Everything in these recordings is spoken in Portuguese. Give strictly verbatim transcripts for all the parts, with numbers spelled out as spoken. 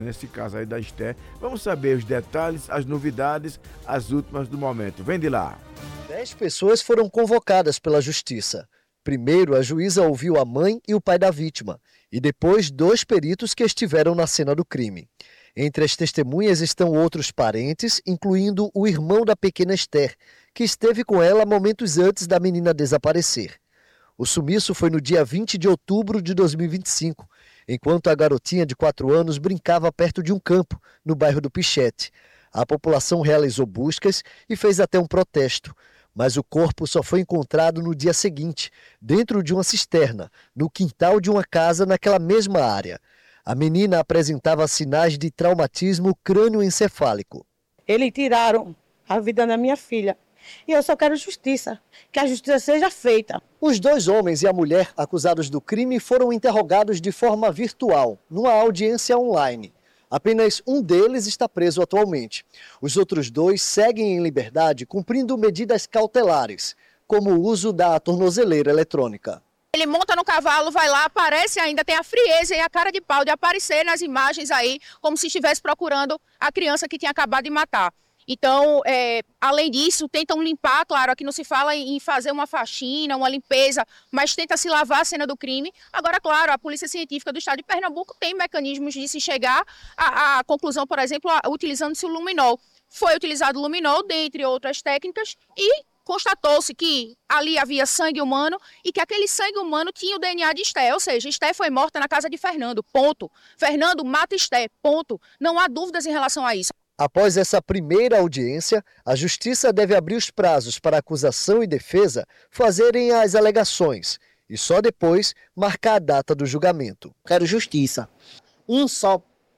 Nesse caso aí da Esté, vamos saber os detalhes, as novidades, as últimas do momento. Vem de lá. Dez pessoas foram convocadas pela Justiça. Primeiro, a juíza ouviu a mãe e o pai da vítima, e depois dois peritos que estiveram na cena do crime. Entre as testemunhas estão outros parentes, incluindo o irmão da pequena Esther, que esteve com ela momentos antes da menina desaparecer. O sumiço foi no dia vinte de outubro de dois mil e vinte e cinco, enquanto a garotinha de quatro anos brincava perto de um campo, no bairro do Pichete. A população realizou buscas e fez até um protesto, mas o corpo só foi encontrado no dia seguinte, dentro de uma cisterna, no quintal de uma casa naquela mesma área. A menina apresentava sinais de traumatismo crânioencefálico. Eles tiraram a vida da minha filha. E eu só quero justiça, que a justiça seja feita. Os dois homens e a mulher acusados do crime foram interrogados de forma virtual, numa audiência online. Apenas um deles está preso atualmente. Os outros dois seguem em liberdade cumprindo medidas cautelares, como o uso da tornozeleira eletrônica. Ele monta no cavalo, vai lá, aparece ainda, tem a frieza e a cara de pau de aparecer nas imagens aí, como se estivesse procurando a criança que tinha acabado de matar. Então, é, além disso, tentam limpar, claro, aqui não se fala em fazer uma faxina, uma limpeza, mas tenta se lavar a cena do crime. Agora, claro, a Polícia Científica do Estado de Pernambuco tem mecanismos de se chegar à, à conclusão, por exemplo, utilizando-se o luminol. Foi utilizado o luminol, dentre outras técnicas, e constatou-se que ali havia sangue humano e que aquele sangue humano tinha o D N A de Esté, ou seja, Esté foi morta na casa de Fernando, ponto. Fernando mata Esté, ponto. Não há dúvidas em relação a isso. Após essa primeira audiência, a Justiça deve abrir os prazos para acusação e defesa fazerem as alegações e só depois marcar a data do julgamento. Quero justiça. Um só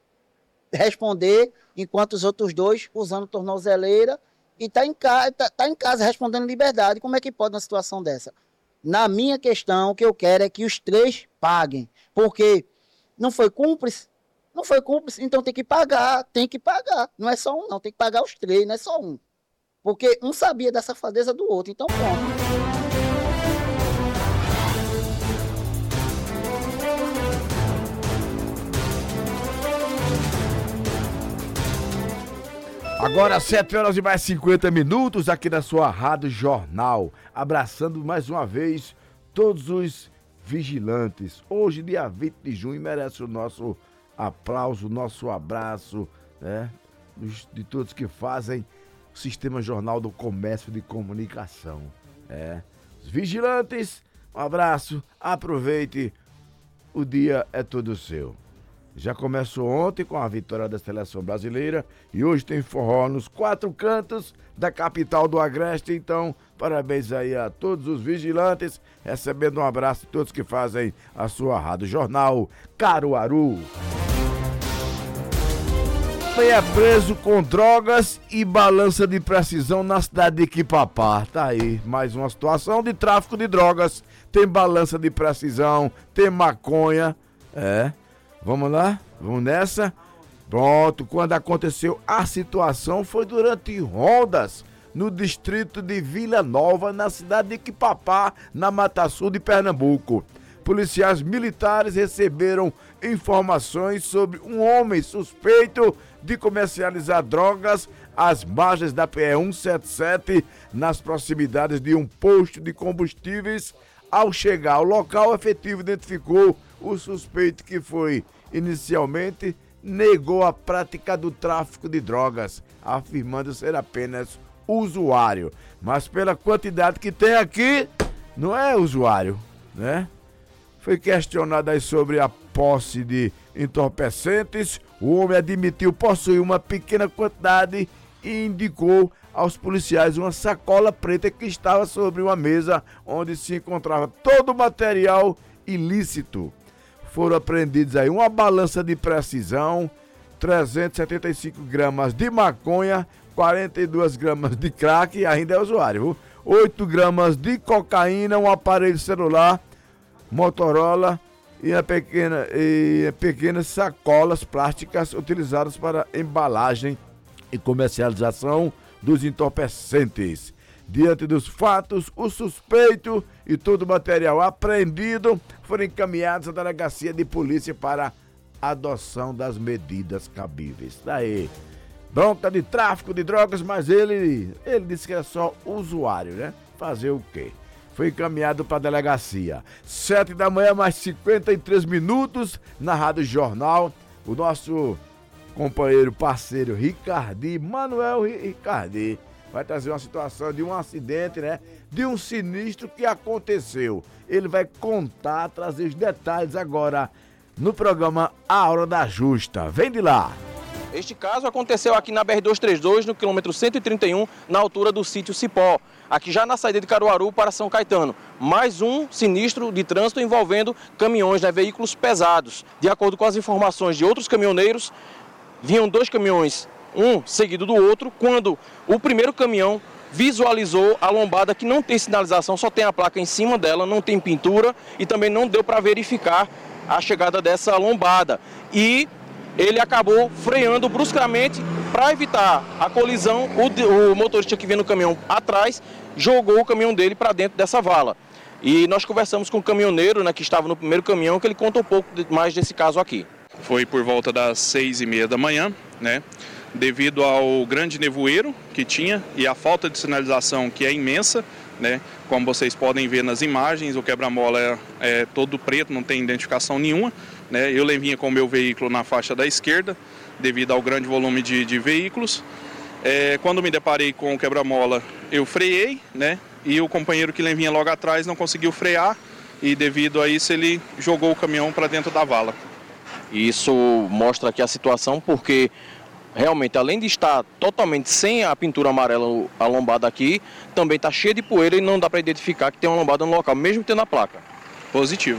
responder, enquanto os outros dois usando tornozeleira e tá em, ca... tá, tá em casa respondendo liberdade. Como é que pode uma situação dessa? Na minha questão, o que eu quero é que os três paguem, porque não foi cúmplice. Não foi cúmplice, então tem que pagar, tem que pagar. Não é só um, não, tem que pagar os três, não é só um. Porque um sabia da safadeza do outro, então pronto. Agora, sete horas e mais cinquenta minutos aqui na sua Rádio Jornal. Abraçando mais uma vez todos os vigilantes. Hoje, dia vinte de junho, merece o nosso aplauso, nosso abraço, né, de todos que fazem o Sistema Jornal do Comércio de Comunicação. É. Os vigilantes, um abraço, aproveite, o dia é todo seu. Já começou ontem com a vitória da seleção brasileira e hoje tem forró nos quatro cantos da capital do Agreste, então parabéns aí a todos os vigilantes, recebendo um abraço de todos que fazem a sua Rádio Jornal Caruaru. É preso com drogas e balança de precisão na cidade de Quipapá. Tá aí, mais uma situação de tráfico de drogas. Tem balança de precisão, tem maconha. É, vamos lá, vamos nessa. Pronto, quando aconteceu a situação foi durante rondas no distrito de Vila Nova, na cidade de Quipapá, na Mata Sul de Pernambuco. Policiais militares receberam informações sobre um homem suspeito de comercializar drogas às margens da P E cento e setenta e sete, nas proximidades de um posto de combustíveis. Ao chegar ao local, o efetivo identificou o suspeito, que foi inicialmente negou a prática do tráfico de drogas, afirmando ser apenas usuário. Mas pela quantidade que tem aqui, não é usuário, né? Foi questionado aí sobre a posse de entorpecentes. O homem admitiu possuir uma pequena quantidade e indicou aos policiais uma sacola preta que estava sobre uma mesa onde se encontrava todo o material ilícito. Foram apreendidos aí uma balança de precisão, trezentos e setenta e cinco gramas de maconha, quarenta e duas gramas de crack, e ainda é usuário, viu? oito gramas de cocaína, um aparelho celular Motorola e, a pequena, e pequenas sacolas plásticas utilizadas para embalagem e comercialização dos entorpecentes. Diante dos fatos, o suspeito e todo o material apreendido foram encaminhados à delegacia de polícia para adoção das medidas cabíveis. Daí, bronca de tráfico de drogas, mas ele, ele disse que era só usuário, né? Fazer o quê? Foi encaminhado para a delegacia. Sete da manhã, mais cinquenta e três minutos, na Rádio Jornal, o nosso companheiro, parceiro Ricardi, Manuel Ricardi, vai trazer uma situação de um acidente, né? De um sinistro que aconteceu. Ele vai contar, trazer os detalhes agora no programa A Hora da Justa. Vem de lá! Este caso aconteceu aqui na B R duzentos e trinta e dois, no quilômetro cento e trinta e um, na altura do sítio Cipó, aqui já na saída de Caruaru para São Caetano. Mais um sinistro de trânsito envolvendo caminhões, né, veículos pesados. De acordo com as informações de outros caminhoneiros, vinham dois caminhões, um seguido do outro, quando o primeiro caminhão visualizou a lombada que não tem sinalização, só tem a placa em cima dela, não tem pintura e também não deu para verificar a chegada dessa lombada. E ele acabou freando bruscamente para evitar a colisão. O, o motorista que vinha no caminhão atrás jogou o caminhão dele para dentro dessa vala. E nós conversamos com o caminhoneiro, né, que estava no primeiro caminhão, que ele conta um pouco mais desse caso aqui. Foi por volta das seis e meia da manhã, né? Devido ao grande nevoeiro que tinha e a falta de sinalização que é imensa, né? Como vocês podem ver nas imagens, o quebra-mola é, é todo preto, não tem identificação nenhuma, né? Eu vinha com o meu veículo na faixa da esquerda, devido ao grande volume de, de veículos. É, quando me deparei com o quebra-mola, eu freiei, né? E o companheiro que vinha logo atrás não conseguiu frear e devido a isso ele jogou o caminhão para dentro da vala. Isso mostra aqui a situação porque realmente, além de estar totalmente sem a pintura amarela, a lombada aqui, também está cheia de poeira e não dá para identificar que tem uma lombada no local, mesmo tendo a placa. Positivo.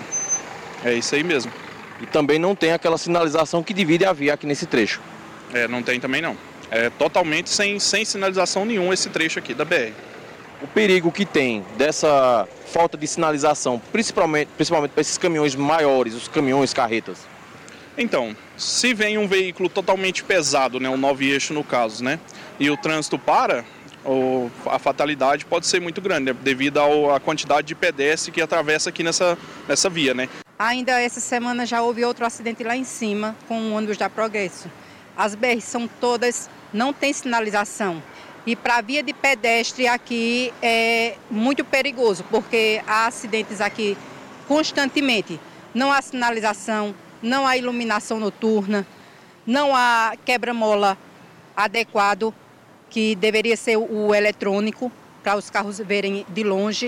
É isso aí mesmo. E também não tem aquela sinalização que divide a via aqui nesse trecho. É, não tem também não. É totalmente sem, sem sinalização nenhuma esse trecho aqui da B R. O perigo que tem dessa falta de sinalização, principalmente, principalmente para esses caminhões maiores, os caminhões carretas. Então, se vem um veículo totalmente pesado, né, um nove eixo no caso, né, e o trânsito para, ou a fatalidade pode ser muito grande, né, devido à quantidade de pedestre que atravessa aqui nessa, nessa via, né. Ainda essa semana já houve outro acidente lá em cima com o ônibus da Progresso. As B Rs são todas, não tem sinalização. E para a via de pedestre aqui é muito perigoso, porque há acidentes aqui constantemente. Não há sinalização, não há iluminação noturna, não há quebra-mola adequado, que deveria ser o eletrônico, para os carros verem de longe.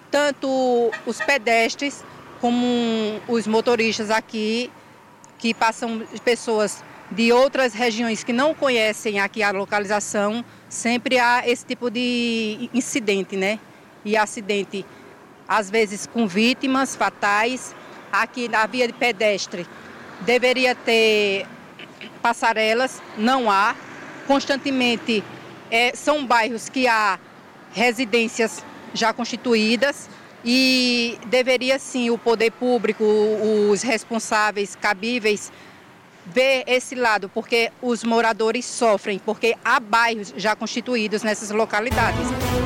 Tanto os pedestres como os motoristas aqui, que passam pessoas de outras regiões que não conhecem aqui a localização, sempre há esse tipo de incidente, né? E acidente, às vezes com vítimas fatais. Aqui na via de pedestre deveria ter passarelas, não há. Constantemente é, são bairros que há residências já constituídas e deveria sim o poder público, os responsáveis cabíveis, ver esse lado, porque os moradores sofrem, porque há bairros já constituídos nessas localidades.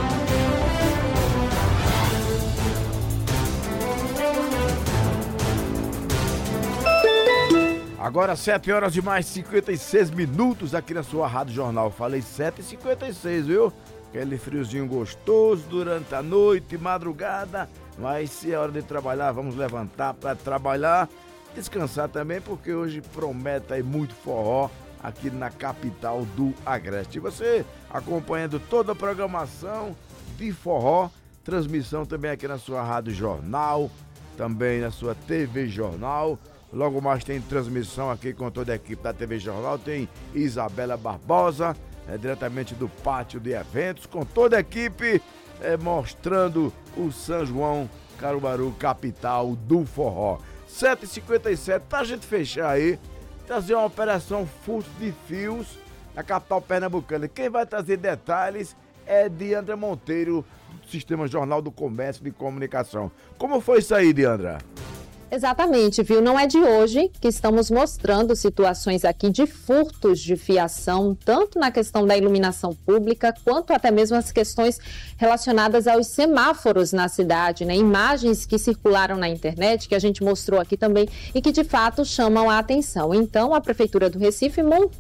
Agora sete horas e mais cinquenta e seis minutos aqui na sua Rádio Jornal. Falei sete e cinquenta e seis, viu? Aquele friozinho gostoso durante a noite, madrugada. Mas se é hora de trabalhar, vamos levantar para trabalhar. Descansar também, porque hoje promete aí muito forró aqui na capital do Agreste. E você acompanhando toda a programação de forró, transmissão também aqui na sua Rádio Jornal, também na sua T V Jornal. Logo mais tem transmissão aqui com toda a equipe da T V Jornal. Tem Isabela Barbosa, é, diretamente do pátio de eventos, com toda a equipe é, mostrando o São João Caruaru, capital do forró. sete e cinquenta e sete, pra gente fechar aí, trazer uma operação furto de fios na capital pernambucana. Quem vai trazer detalhes é Diandra Monteiro, do Sistema Jornal do Comércio de Comunicação. Como foi isso aí, Diandra? Exatamente, viu? Não é de hoje que estamos mostrando situações aqui de furtos de fiação, tanto na questão da iluminação pública, quanto até mesmo as questões relacionadas aos semáforos na cidade, né? Imagens que circularam na internet, que a gente mostrou aqui também, e que de fato chamam a atenção. Então, a Prefeitura do Recife montou